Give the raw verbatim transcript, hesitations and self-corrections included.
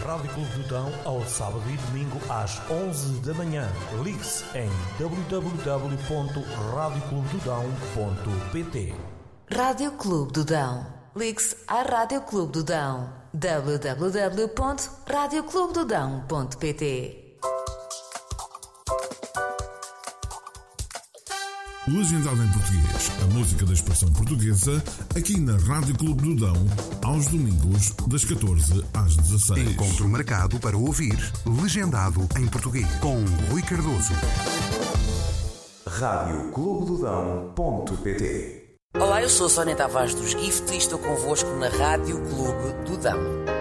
Rádio Clube do Dão ao sábado e domingo às onze da manhã. Ligue-se em w w w ponto rádio clube do dão ponto p t. Rádio Clube do Dão. Ligue-se à Rádio Clube do Dão. w w w ponto rádio clube do dão ponto p t. Legendado em português, a música da expressão portuguesa, aqui na Rádio Clube do Dão, aos domingos, das catorze às dezasseis. Encontro marcado para ouvir Legendado em português, com Rui Cardoso. rádio clube do dão ponto p t. Olá, eu sou a Sónia Tavares dos Gift e estou convosco na Rádio Clube do Dão.